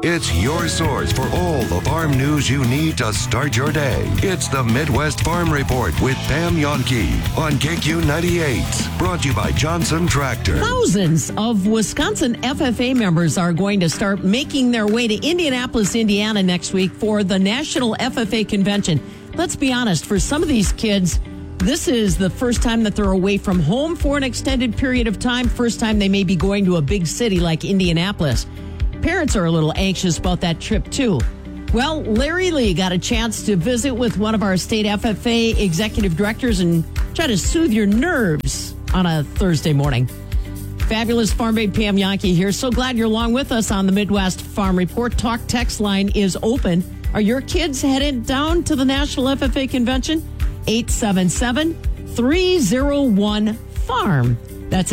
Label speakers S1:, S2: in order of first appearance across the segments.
S1: It's your source for all the farm news you need to start your day. It's the Midwest Farm Report with Pam Jahnke on KQ 98. Brought to you by Johnson Tractor.
S2: Thousands of Wisconsin FFA members are going to start making their way to Indianapolis, Indiana next week for the National FFA Convention. Let's be honest, for some of these kids, this is the first time that they're away from home for an extended period of time. First time they may be going to a big city like Indianapolis. Parents are a little anxious about that trip, too. Well, Larry Lee got a chance to visit with one of our state FFA executive directors and try to soothe your nerves on a Thursday morning. Fabulous Farm Babe Pam Jahnke here. So glad you're along with us on the Midwest Farm Report. Talk text line is open. Are your kids headed down to the National FFA Convention? 877-301-FARM. That's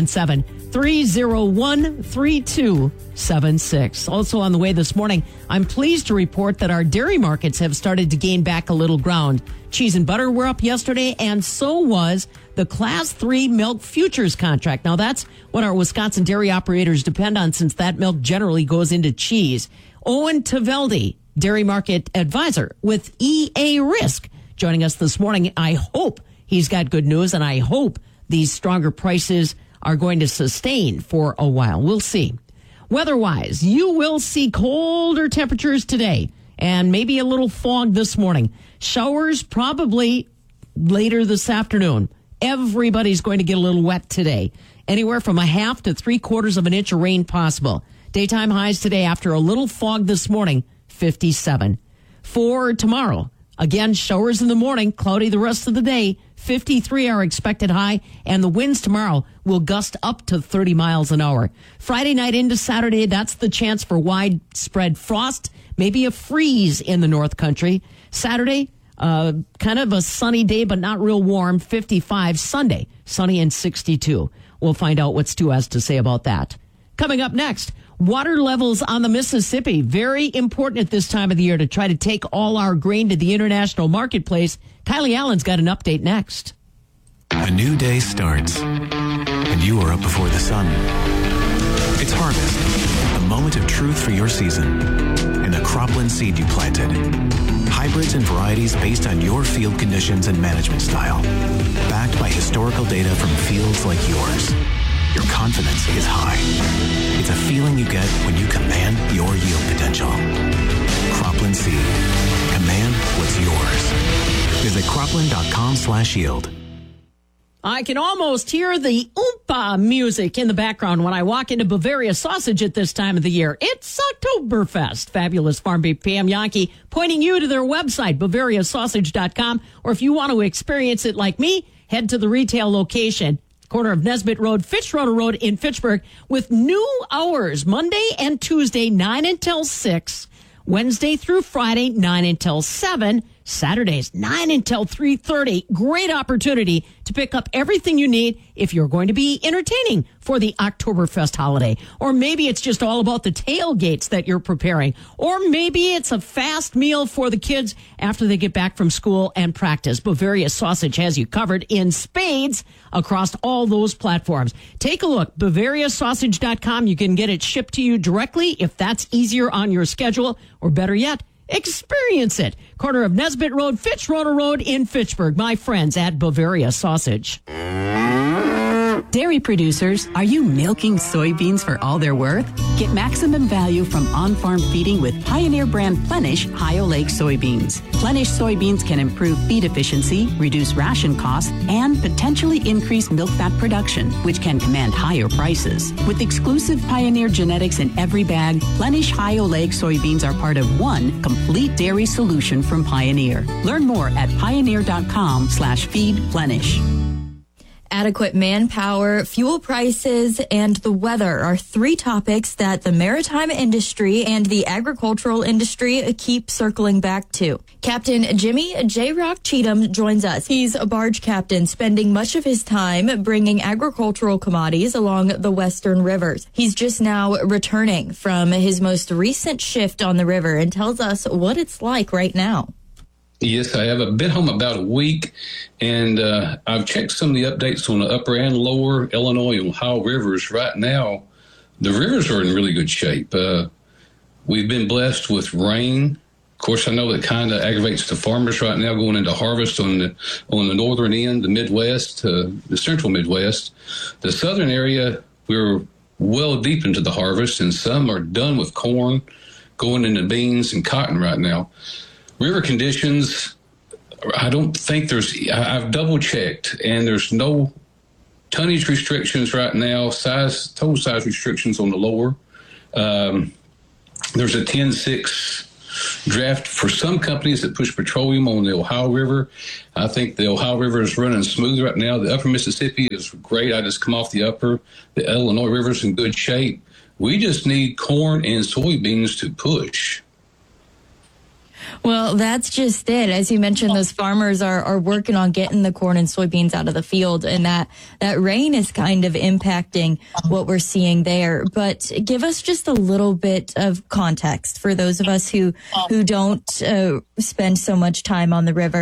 S2: 877-301-3276. Also on the way this morning, I'm pleased to report that our dairy markets have started to gain back a little ground. Cheese and butter were up yesterday, and so was the Class 3 milk futures contract. Now, that's what our Wisconsin dairy operators depend on, since that milk generally goes into cheese. Owen Taveldi, dairy market advisor with EA Risk, joining us this morning. I hope he's got good news, and I hope these stronger prices are going to sustain for a while. We'll see. Weather-wise, you will see colder temperatures today and maybe a little fog this morning. Showers probably later this afternoon. Everybody's going to get a little wet today. Anywhere from a half to 3/4 of an inch of rain possible. Daytime highs today after a little fog this morning, 57. For tomorrow, again, showers in the morning, cloudy the rest of the day. 53 are expected high, and the winds tomorrow will gust up to 30 miles an hour. Friday night into Saturday, that's the chance for widespread frost, maybe a freeze in the North Country. Saturday, kind of a sunny day, but not real warm, 55. Sunday, sunny and 62. We'll find out what Stu has to say about that. Coming up next, water levels on the Mississippi. Very important at this time of the year to try to take all our grain to the international marketplace. Kylie Allen's got an update next.
S3: A new day starts, and you are up before the sun. It's harvest, a moment of truth for your season, and the cropland seed you planted. Hybrids and varieties based on your field conditions and management style. Backed by historical data from fields like yours. Your confidence is high. It's a feeling you get when you command your yield potential. Cropland Seed. Command what's yours. Visit cropland.com/yield.
S2: I can almost hear the oompa music in the background when I walk into Bavaria Sausage at this time of the year. It's Oktoberfest. Fabulous Farm Babe Pam Jahnke pointing you to their website, BavariaSausage.com. Or if you want to experience it like me, head to the retail location, corner of Nesbitt Road, Fitzroy Road in Fitchburg, with new hours, Monday and Tuesday, 9 until 6, Wednesday through Friday, 9 until 7, Saturdays, 9 until 3:30. Great opportunity to pick up everything you need if you're going to be entertaining for the Oktoberfest holiday. Or maybe it's just all about the tailgates that you're preparing. Or maybe it's a fast meal for the kids after they get back from school and practice. Bavaria Sausage has you covered in spades across all those platforms. Take a look, BavariaSausage.com. You can get it shipped to you directly if that's easier on your schedule. Or better yet, experience it. Corner of Nesbitt Road, Fitzroy Road in Fitchburg. My friends at Bavaria Sausage.
S4: Dairy producers, are you milking soybeans for all they're worth? Get maximum value from on-farm feeding with Pioneer brand Plenish High-O-Lake soybeans. Plenish soybeans can improve feed efficiency, reduce ration costs, and potentially increase milk fat production, which can command higher prices. With exclusive Pioneer genetics in every bag, Plenish High-O-Lake soybeans are part of one complete dairy solution from Pioneer. Learn more at pioneer.com/feedplenish.
S5: Adequate manpower, fuel prices, and the weather are three topics that the maritime industry and the agricultural industry keep circling back to. Captain Jimmy J. Rock Cheatham joins us. He's a barge captain spending much of his time bringing agricultural commodities along the western rivers. He's just now returning from his most recent shift on the river and tells us what it's like right now.
S6: Yes, I have. I've been home about a week, and I've checked some of the updates on the upper and lower Illinois and Ohio rivers. Right now, the rivers are in really good shape. We've been blessed with rain. Of course, I know that kind of aggravates the farmers right now going into harvest on the northern end, the Midwest, the central Midwest. The southern area, we're well deep into the harvest, and some are done with corn, going into beans and cotton right now. River conditions, I don't think I've double checked, and there's no tonnage restrictions right now, total size restrictions on the lower. There's a 10-6 draft for some companies that push petroleum on the Ohio River. I think the Ohio River is running smooth right now. The upper Mississippi is great. I just come off the upper. The Illinois River is in good shape. We just need corn and soybeans to push.
S5: Well, that's just it. As you mentioned, those farmers are working on getting the corn and soybeans out of the field, and that rain is kind of impacting what we're seeing there. But give us just a little bit of context for those of us who don't spend so much time on the river.